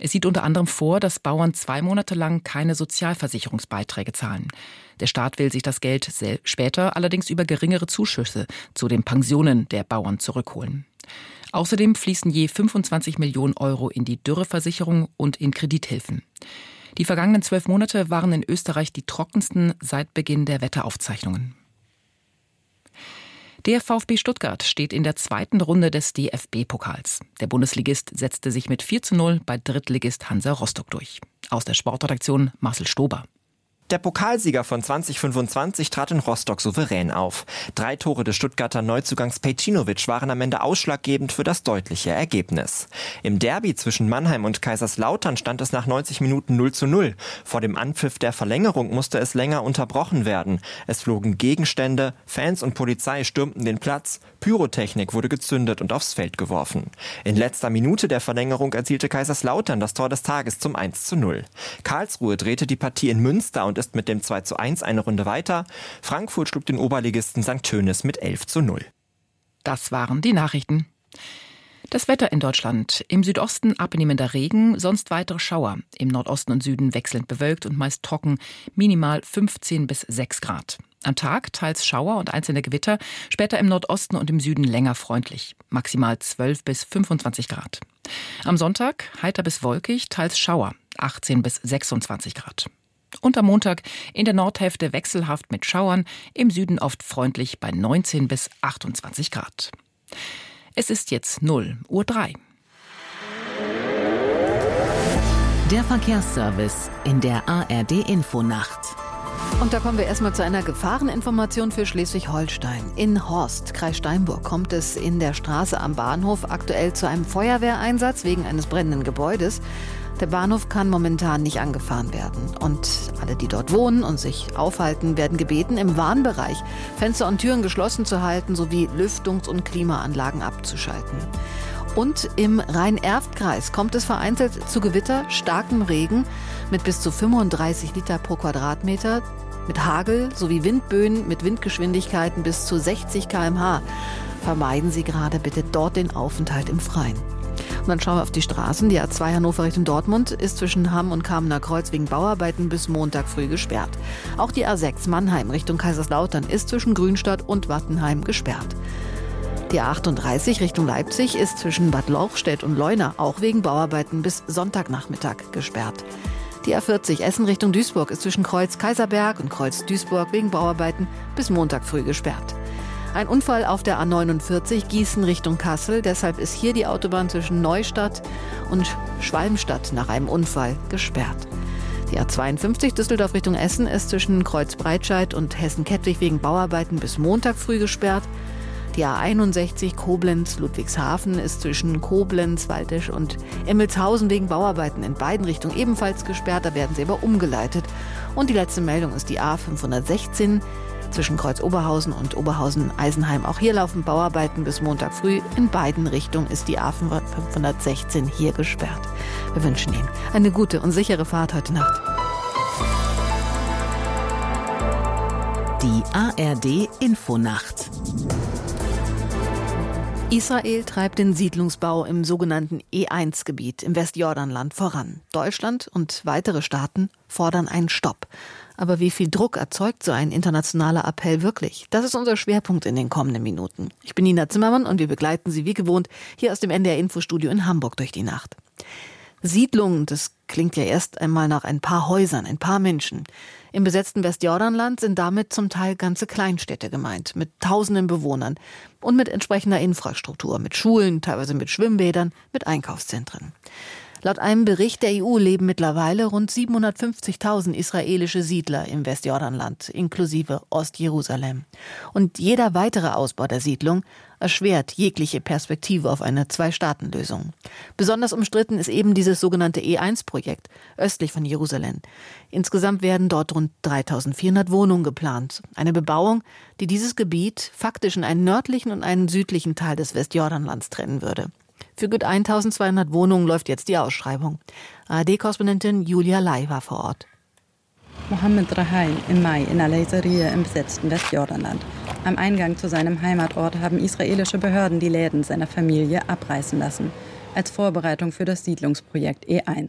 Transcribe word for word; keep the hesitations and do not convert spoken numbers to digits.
Es sieht unter anderem vor, dass Bauern zwei Monate lang keine Sozialversicherungsbeiträge zahlen. Der Staat will sich das Geld später allerdings über geringere Zuschüsse zu den Pensionen der Bauern zurückholen. Außerdem fließen je fünfundzwanzig Millionen Euro in die Dürreversicherung und in Kredithilfen. Die vergangenen zwölf Monate waren in Österreich die trockensten seit Beginn der Wetteraufzeichnungen. Der VfB Stuttgart steht in der zweiten Runde des D F B-Pokals. Der Bundesligist setzte sich mit vier zu null bei Drittligist Hansa Rostock durch. Aus der Sportredaktion Marcel Stober. Der Pokalsieger von zwanzig fünfundzwanzig trat in Rostock souverän auf. Drei Tore des Stuttgarter Neuzugangs Pejcinovic waren am Ende ausschlaggebend für das deutliche Ergebnis. Im Derby zwischen Mannheim und Kaiserslautern stand es nach neunzig Minuten null zu null. Vor dem Anpfiff der Verlängerung musste es länger unterbrochen werden. Es flogen Gegenstände, Fans und Polizei stürmten den Platz, Pyrotechnik wurde gezündet und aufs Feld geworfen. In letzter Minute der Verlängerung erzielte Kaiserslautern das Tor des Tages zum eins zu null. Karlsruhe drehte die Partie in Münster und ist mit dem zwei zu eins eine Runde weiter. Frankfurt schlug den Oberligisten Sankt Tönis mit elf zu null. Das waren die Nachrichten. Das Wetter in Deutschland. Im Südosten abnehmender Regen, sonst weitere Schauer. Im Nordosten und Süden wechselnd bewölkt und meist trocken, minimal fünfzehn bis sechs Grad. Am Tag teils Schauer und einzelne Gewitter, später im Nordosten und im Süden länger freundlich. Maximal zwölf bis fünfundzwanzig Grad. Am Sonntag heiter bis wolkig, teils Schauer, achtzehn bis sechsundzwanzig Grad. Und am Montag in der Nordhälfte wechselhaft mit Schauern, im Süden oft freundlich bei neunzehn bis achtundzwanzig Grad. Es ist jetzt null Uhr drei. Der Verkehrsservice in der A R D-Infonacht. Und da kommen wir erstmal zu einer Gefahreninformation für Schleswig-Holstein. In Horst, Kreis Steinburg, kommt es in der Straße am Bahnhof aktuell zu einem Feuerwehreinsatz wegen eines brennenden Gebäudes. Der Bahnhof kann momentan nicht angefahren werden. Und alle, die dort wohnen und sich aufhalten, werden gebeten, im Warnbereich Fenster und Türen geschlossen zu halten sowie Lüftungs- und Klimaanlagen abzuschalten. Und im Rhein-Erft-Kreis kommt es vereinzelt zu Gewitter, starkem Regen mit bis zu fünfunddreißig Liter pro Quadratmeter, mit Hagel sowie Windböen mit Windgeschwindigkeiten bis zu sechzig Kilometer pro Stunde. Vermeiden Sie gerade bitte dort den Aufenthalt im Freien. Und dann schauen wir auf die Straßen. Die A zwei Hannover Richtung Dortmund ist zwischen Hamm und Kamener Kreuz wegen Bauarbeiten bis Montag früh gesperrt. Auch die A sechs Mannheim Richtung Kaiserslautern ist zwischen Grünstadt und Wattenheim gesperrt. Die A achtunddreißig Richtung Leipzig ist zwischen Bad Lauchstädt und Leuna auch wegen Bauarbeiten bis Sonntagnachmittag gesperrt. Die A vierzig Essen Richtung Duisburg ist zwischen Kreuz Kaiserberg und Kreuz Duisburg wegen Bauarbeiten bis Montag früh gesperrt. Ein Unfall auf der A neunundvierzig Gießen Richtung Kassel, deshalb ist hier die Autobahn zwischen Neustadt und Schwalmstadt nach einem Unfall gesperrt. Die A zweiundfünfzig Düsseldorf Richtung Essen ist zwischen Kreuz Breitscheid und Hessen-Kettwig wegen Bauarbeiten bis Montag früh gesperrt. Die A einundsechzig Koblenz-Ludwigshafen ist zwischen Koblenz, Waldisch und Emmelshausen wegen Bauarbeiten in beiden Richtungen ebenfalls gesperrt. Da werden sie aber umgeleitet. Und die letzte Meldung ist die A fünfhundertsechzehn zwischen Kreuz Oberhausen und Oberhausen-Eisenheim. Auch hier laufen Bauarbeiten bis Montag früh. In beiden Richtungen ist die A fünfhundertsechzehn hier gesperrt. Wir wünschen Ihnen eine gute und sichere Fahrt heute Nacht. Die A R D-Infonacht. Israel treibt den Siedlungsbau im sogenannten E eins Gebiet im Westjordanland voran. Deutschland und weitere Staaten fordern einen Stopp. Aber wie viel Druck erzeugt so ein internationaler Appell wirklich? Das ist unser Schwerpunkt in den kommenden Minuten. Ich bin Nina Zimmermann und wir begleiten Sie wie gewohnt hier aus dem N D R-Infostudio in Hamburg durch die Nacht. Siedlungen, das klingt ja erst einmal nach ein paar Häusern, ein paar Menschen. Im besetzten Westjordanland sind damit zum Teil ganze Kleinstädte gemeint, mit tausenden Bewohnern und mit entsprechender Infrastruktur, mit Schulen, teilweise mit Schwimmbädern, mit Einkaufszentren. Laut einem Bericht der E U leben mittlerweile rund siebenhundertfünfzigtausend israelische Siedler im Westjordanland, inklusive Ostjerusalem. Und jeder weitere Ausbau der Siedlung erschwert jegliche Perspektive auf eine Zwei-Staaten-Lösung. Besonders umstritten ist eben dieses sogenannte E eins Projekt östlich von Jerusalem. Insgesamt werden dort rund dreitausendvierhundert Wohnungen geplant. Eine Bebauung, die dieses Gebiet faktisch in einen nördlichen und einen südlichen Teil des Westjordanlands trennen würde. Für gut eintausendzweihundert Wohnungen läuft jetzt die Ausschreibung. A R D-Korrespondentin Julia Lai war vor Ort. Mohammed Rahai im Mai in Al-Aizariya im besetzten Westjordanland. Am Eingang zu seinem Heimatort haben israelische Behörden die Läden seiner Familie abreißen lassen, als Vorbereitung für das Siedlungsprojekt E eins.